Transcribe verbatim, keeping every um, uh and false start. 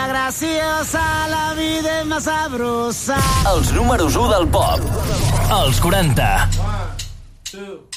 graciosa, la vida és más sabrosa. Els números u del pop. Els quaranta. One, two...